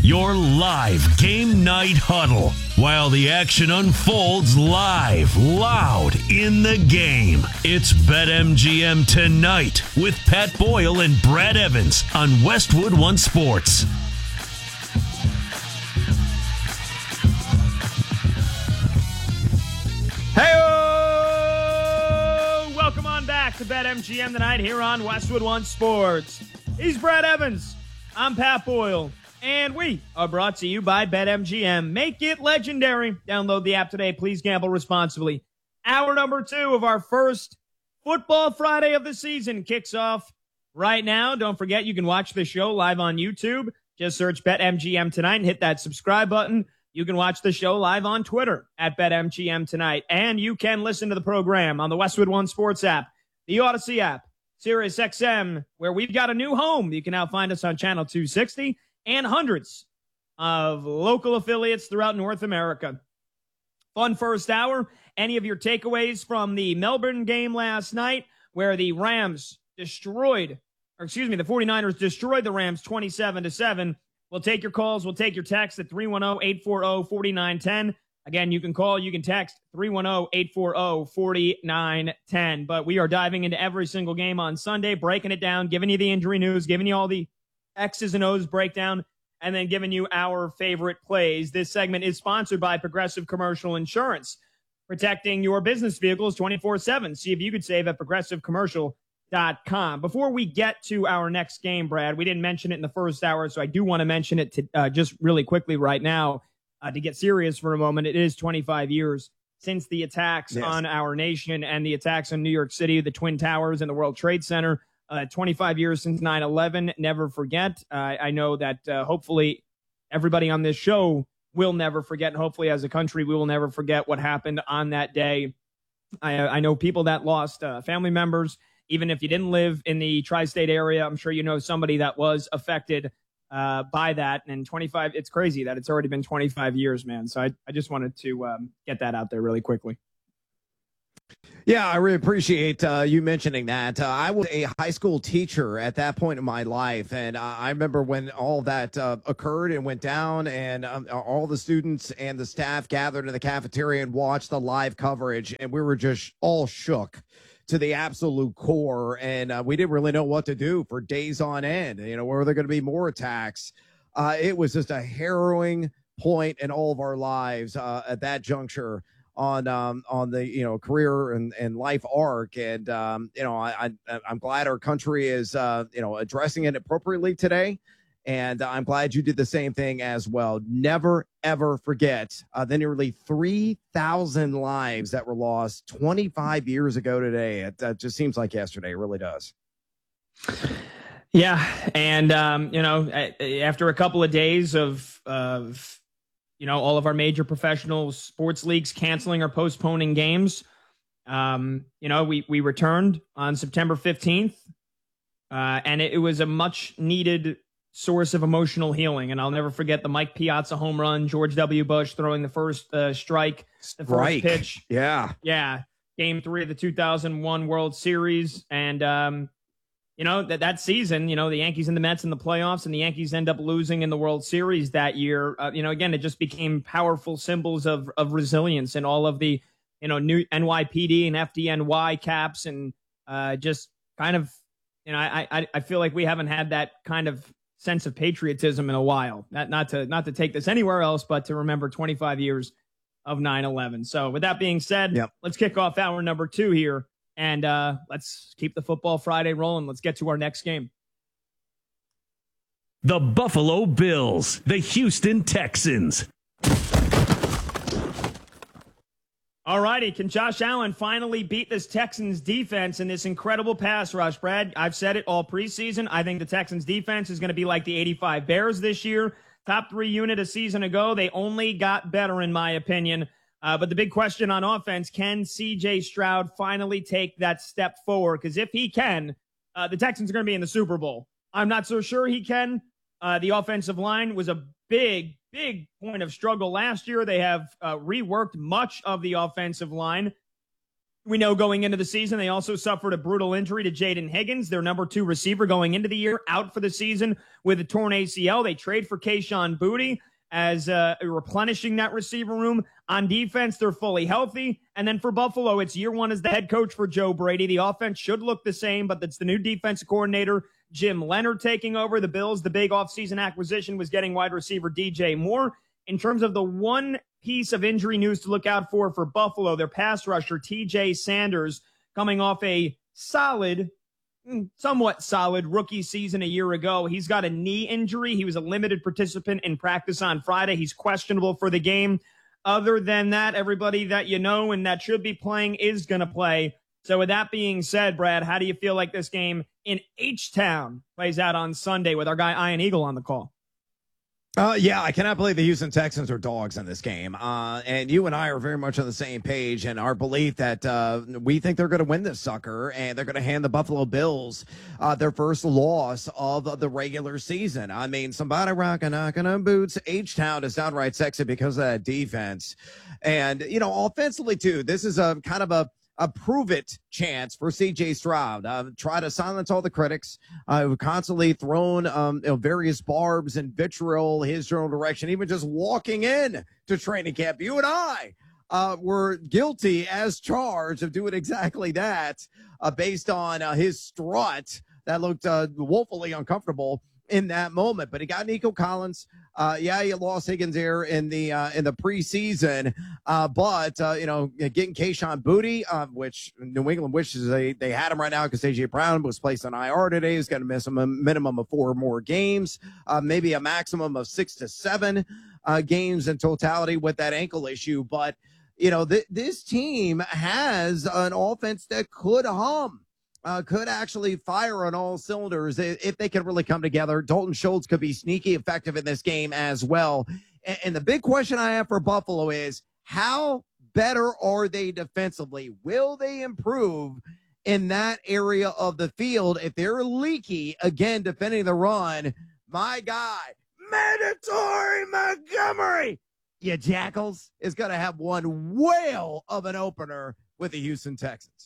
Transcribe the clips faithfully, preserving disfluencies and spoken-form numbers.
Your live game night huddle while the action unfolds live, loud in the game. It's BetMGM Tonight with Pat Boyle and Brad Evans on Westwood One Sports. Hey-o! Welcome on back to BetMGM Tonight here on Westwood One Sports. He's Brad Evans. I'm Pat Boyle. And we are brought to you by BetMGM. Make it legendary. Download the app today. Please gamble responsibly. Hour number two of our first Football Friday of the season kicks off right now. Don't forget, you can watch the show live on YouTube. Just search BetMGM Tonight and hit that subscribe button. You can watch the show live on Twitter at BetMGM Tonight. And you can listen to the program on the Westwood One Sports app, the Odyssey app, Sirius X M, where we've got a new home. You can now find us on Channel two sixty. And hundreds of local affiliates throughout North America. Fun first hour. Any of your takeaways from the Melbourne game last night where the Rams destroyed, or excuse me, the 49ers destroyed the Rams twenty-seven to seven. We'll take your calls. We'll take your texts at three one zero, eight four zero, four nine one zero. Again, you can call, you can text three one zero, eight four zero, four nine one zero. But we are diving into every single game on Sunday, breaking it down, giving you the injury news, giving you all the X's and O's breakdown, and then giving you our favorite plays. This segment is sponsored by Progressive Commercial Insurance, protecting your business vehicles twenty-four seven. See if you could save at progressive commercial dot com. Before we get to our next game, Brad, we didn't mention it in the first hour, so I do want to mention it to, uh, just really quickly right now uh, to get serious for a moment. It is twenty-five years since the attacks yes. on our nation and the attacks on New York City, the Twin Towers, and the World Trade Center. Uh, twenty-five years since nine eleven. Never forget. Uh, I know that uh, hopefully everybody on this show will never forget. And hopefully as a country, we will never forget what happened on that day. I, I know people that lost uh, family members. Even if you didn't live in the tri-state area, I'm sure you know somebody that was affected uh, by that. And twenty-five, it's crazy that it's already been twenty-five years, man. So I, I just wanted to um, get that out there really quickly. Yeah, I really appreciate uh, you mentioning that. Uh, I was a high school teacher at that point in my life, and uh, I remember when all that uh, occurred and went down, and um, all the students and the staff gathered in the cafeteria and watched the live coverage, and we were just all shook to the absolute core, and uh, we didn't really know what to do for days on end. You know, were there going to be more attacks? Uh, it was just a harrowing point in all of our lives uh, at that juncture on um on the you know career and, and life arc, and um you know I, I I'm glad our country is uh you know addressing it appropriately today, and I'm glad you did the same thing as well. Never ever forget uh, the nearly three thousand lives that were lost twenty-five years ago today. It uh, just seems like yesterday. It really does. Yeah, and um you know after a couple of days of of you know, all of our major professional sports leagues canceling or postponing games. Um, you know, we, we returned on September fifteenth, uh, and it, it was a much needed source of emotional healing. And I'll never forget the Mike Piazza home run, George W. Bush throwing the first uh, strike, the Strike. first pitch. Yeah. Yeah. Game three of the two thousand one World Series. And, um, you know, that, that season, you know, the Yankees and the Mets in the playoffs, and the Yankees end up losing in the World Series that year. Uh, you know, again, it just became powerful symbols of of resilience, and all of the, you know, new N Y P D and F D N Y caps, and uh, just kind of, you know, I, I I feel like we haven't had that kind of sense of patriotism in a while. Not not to not to take this anywhere else, but to remember twenty-five years of nine eleven. So with that being said, yep. Let's kick off hour number two here. And uh, let's keep the Football Friday rolling. Let's get to our next game. The Buffalo Bills, the Houston Texans. All righty. Can Josh Allen finally beat this Texans defense in this incredible pass rush, Brad? I've said it all preseason. I think the Texans defense is going to be like the eighty-five Bears this year. Top three unit a season ago. They only got better, in my opinion. Uh, but the big question on offense, can C J Stroud finally take that step forward? Because if he can, uh, the Texans are going to be in the Super Bowl. I'm not so sure he can. Uh, the offensive line was a big, big point of struggle last year. They have uh, reworked much of the offensive line. We know going into the season, they also suffered a brutal injury to Jaden Higgins, their number two receiver going into the year, out for the season with a torn A C L. They trade for Kayshon Boutte as uh, replenishing that receiver room. On defense, they're fully healthy. And then for Buffalo, it's year one as the head coach for Joe Brady. The offense should look the same, but it's the new defensive coordinator, Jim Leonard, taking over. The Bills, the big offseason acquisition was getting wide receiver D J Moore. In terms of the one piece of injury news to look out for for Buffalo, their pass rusher, T J Sanders, coming off a solid, somewhat solid rookie season a year ago. He's got a knee injury. He was a limited participant in practice on Friday. He's questionable for the game. Other than that, everybody that you know and that should be playing is going to play. So with that being said, Brad, how do you feel like this game in H-Town plays out on Sunday with our guy Ian Eagle on the call? Uh, yeah, I cannot believe the Houston Texans are dogs in this game. Uh, and you and I are very much on the same page in our belief that uh, we think they're going to win this sucker, and they're going to hand the Buffalo Bills uh, their first loss of the regular season. I mean, somebody rocking, knocking on boots. H-Town is downright sexy because of that defense. And, you know, offensively, too, this is a kind of a a prove-it chance for C J Stroud. Uh, try to silence all the critics uh, who constantly thrown um, you know, various barbs and vitriol his general direction, even just walking in to training camp. You and I uh, were guilty as charged of doing exactly that uh, based on uh, his strut that looked uh, woefully uncomfortable in that moment. But he got Nico Collins. Uh, yeah, he lost Higgins there in the uh, in the preseason. Uh, but, uh, you know, getting Kayshon Boutte, uh, which New England wishes they, they had him right now because A J Brown was placed on I R today. He's going to miss a minimum of four more games, uh, maybe a maximum of six to seven uh, games in totality with that ankle issue. But, you know, th- this team has an offense that could hum. Uh, could actually fire on all cylinders if they can really come together. Dalton Schultz could be sneaky effective in this game as well. And, and the big question I have for Buffalo is, how better are they defensively? Will they improve in that area of the field? If they're leaky, again, defending the run, my guy, Mandatory Montgomery, you jackals, is going to have one whale of an opener with the Houston Texans.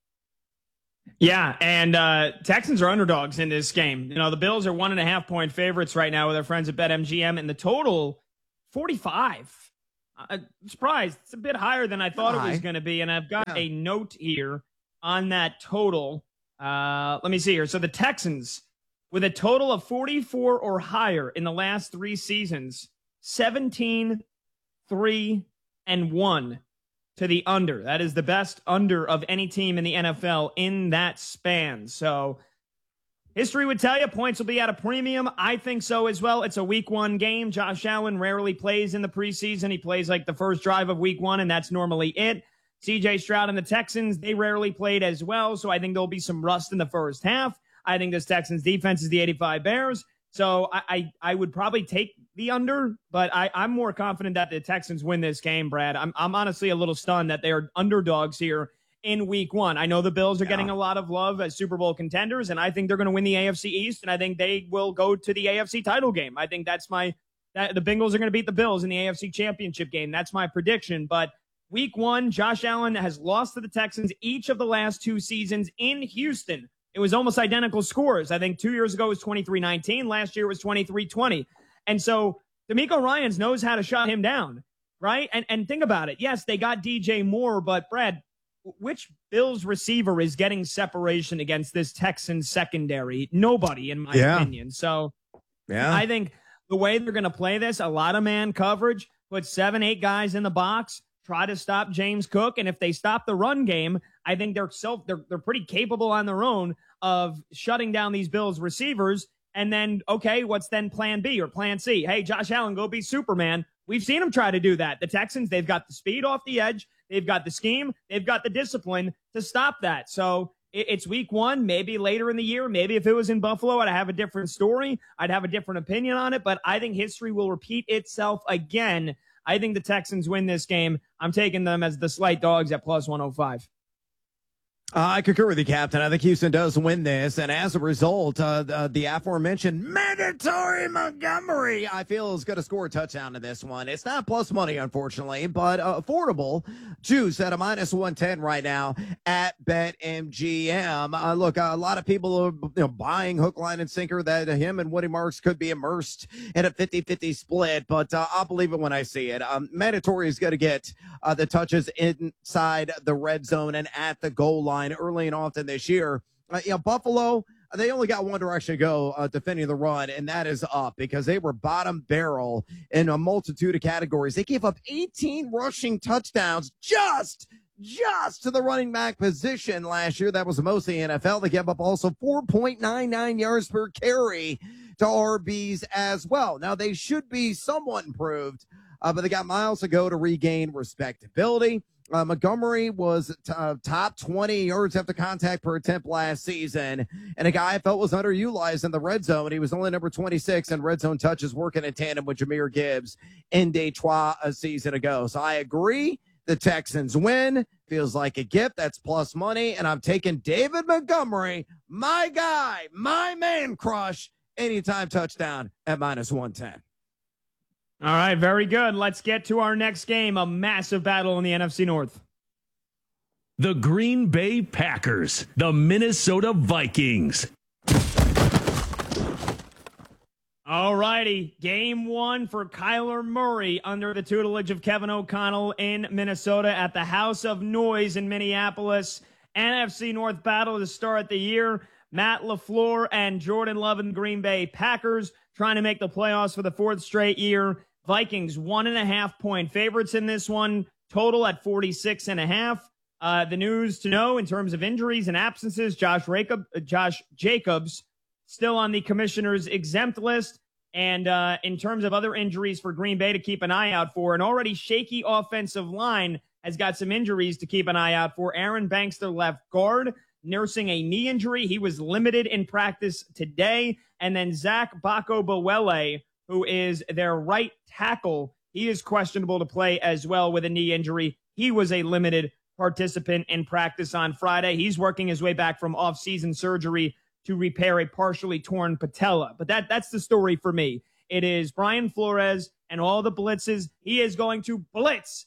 Yeah, and uh, Texans are underdogs in this game. You know, the Bills are one and a half point favorites right now with our friends at BetMGM, and the total, forty-five. I'm surprised. It's a bit higher than I thought it was going to be, and I've got yeah. a note here on that total. Uh, let me see here. So the Texans, with a total of forty-four or higher in the last three seasons, seventeen, three, and one. To the under. That is the best under of any team in the N F L in that span. So history would tell you points will be at a premium. I think so as well. It's a week one game. Josh Allen rarely plays in the preseason. He plays like the first drive of week one, and that's normally it. C J Stroud and the Texans, they rarely played as well. So I think there'll be some rust in the first half. I think this Texans defense is the eighty-five Bears. So I, I, I would probably take the under, but I, I'm more confident that the Texans win this game, Brad. I'm, I'm honestly a little stunned that they are underdogs here in week one. I know the Bills are yeah. getting a lot of love as Super Bowl contenders, and I think they're going to win the A F C East, and I think they will go to the A F C title game. I think that's my that the Bengals are going to beat the Bills in the A F C championship game. That's my prediction. But week one, Josh Allen has lost to the Texans each of the last two seasons in Houston. It was almost identical scores. I think two years ago it was twenty-three nineteen. Last year it was twenty-three twenty. And so DeMeco Ryans knows how to shut him down, right? And and think about it. Yes, they got D J Moore, but Brad, which Bills receiver is getting separation against this Texans secondary? Nobody, in my yeah. opinion. So yeah. I think the way they're going to play this, a lot of man coverage, put seven, eight guys in the box, try to stop James Cook. And if they stop the run game, I think they're self they're they're pretty capable on their own of shutting down these Bills receivers. And then, okay, what's then plan B or plan C? Hey, Josh Allen, go be Superman. We've seen him try to do that. The Texans, they've got the speed off the edge. They've got the scheme. They've got the discipline to stop that. So it's week one, maybe later in the year. Maybe if it was in Buffalo, I'd have a different story. I'd have a different opinion on it. But I think history will repeat itself again. I think the Texans win this game. I'm taking them as the slight dogs at plus one oh five. Uh, I concur with you, Captain. I think Houston does win this, and as a result, uh, the, the aforementioned mandatory Montgomery, I feel, is going to score a touchdown in this one. It's not plus money, unfortunately, but uh, affordable. Juice at a minus one ten right now at BetMGM. Uh, look, uh, a lot of people are you know, buying hook, line, and sinker that him and Woody Marks could be immersed in a fifty-fifty split, but uh, I'll believe it when I see it. Um, mandatory is going to get uh, the touches inside the red zone and at the goal line early and often this year. Uh, you know, Buffalo, they only got one direction to go uh, defending the run, and that is up because they were bottom barrel in a multitude of categories. They gave up eighteen rushing touchdowns just just to the running back position last year. That was the most in the N F L. They gave up also four point nine nine yards per carry to R Bs as well. Now, they should be somewhat improved, uh, but they got miles to go to regain respectability. Uh, Montgomery was t- uh, top twenty yards after contact per attempt last season, and a guy I felt was underutilized in the red zone. He was only number twenty-six in red zone touches, working in tandem with Jahmyr Gibbs in Detroit a season ago. So I agree. The Texans win. Feels like a gift. That's plus money, and I'm taking David Montgomery, my guy, my man crush, anytime touchdown at minus one ten. All right, very good. Let's get to our next game, a massive battle in the N F C North. The Green Bay Packers, the Minnesota Vikings. All righty, game one for Kyler Murray under the tutelage of Kevin O'Connell in Minnesota at the House of Noise in Minneapolis. N F C North battle to start the year. Matt LaFleur and Jordan Love and the Green Bay Packers trying to make the playoffs for the fourth straight year. Vikings one and a half point favorites in this one, total at forty-six and a half. Uh, the news to know in terms of injuries and absences, Josh, Racob, uh, Josh Jacobs still on the commissioner's exempt list. And uh, in terms of other injuries for Green Bay to keep an eye out for, an already shaky offensive line has got some injuries to keep an eye out for. Aaron Banks, their left guard, nursing a knee injury. He was limited in practice today. And then Zach Bako-Bawele, who is their right tackle, he is questionable to play as well with a knee injury. He was a limited participant in practice on Friday. He's working his way back from off-season surgery to repair a partially torn patella. But that that's the story for me. It is Brian Flores and all the blitzes. He is going to blitz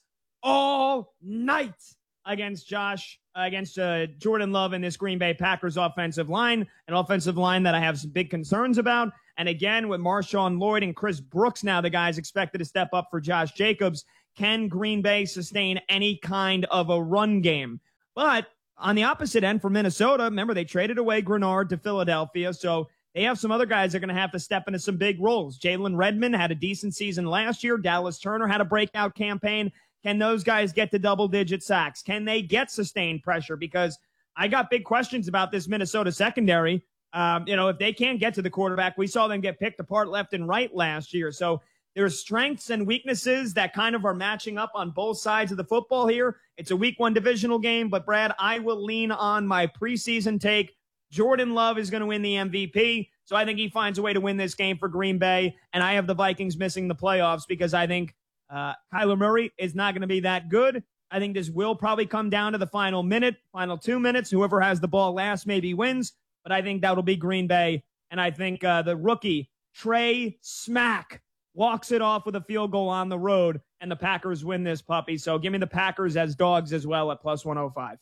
all night against Josh, uh, against uh, Jordan Love and this Green Bay Packers offensive line, an offensive line that I have some big concerns about. And again, with Marshawn Lloyd and Chris Brooks now the guys expected to step up for Josh Jacobs, can Green Bay sustain any kind of a run game? But on the opposite end for Minnesota, remember they traded away Grenard to Philadelphia, so they have some other guys that are going to have to step into some big roles. Jalen Redmond had a decent season last year. Dallas Turner had a breakout campaign. Can those guys get to double-digit sacks? Can they get sustained pressure? Because I got big questions about this Minnesota secondary. Um, you know, if they can't get to the quarterback, we saw them get picked apart left and right last year. So there's strengths and weaknesses that kind of are matching up on both sides of the football here. It's a week one divisional game, but Brad, I will lean on my preseason take. Jordan Love is going to win the M V P, so I think he finds a way to win this game for Green Bay, and I have the Vikings missing the playoffs because I think uh, Kyler Murray is not going to be that good. I think this will probably come down to the final minute, final two minutes. Whoever has the ball last maybe wins, but I think that'll be Green Bay, and I think uh, the rookie, Trey Smack, walks it off with a field goal on the road, and the Packers win this puppy. So give me the Packers as dogs as well at plus one oh five.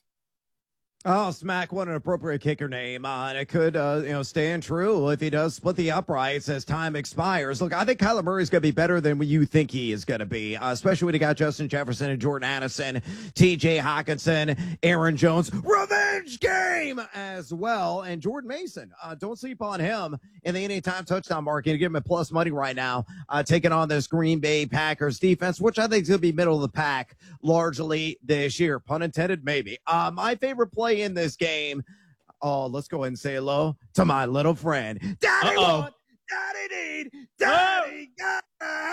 Oh, Smack, what an appropriate kicker name. Uh, and it could, uh, you know, stand true if he does split the uprights as time expires. Look, I think Kyler Murray is going to be better than you think he is going to be, uh, especially when you got Justin Jefferson and Jordan Addison, T J Hawkinson, Aaron Jones. Revenge game as well. And Jordan Mason, uh, don't sleep on him in the anytime touchdown market. Give him a plus money right now, uh, taking on this Green Bay Packers defense, which I think is going to be middle of the pack largely this year. Pun intended, maybe. Uh, my favorite play in this game. Oh, let's go ahead and say hello to my little friend. Daddy Uh-oh. want, daddy need, daddy got.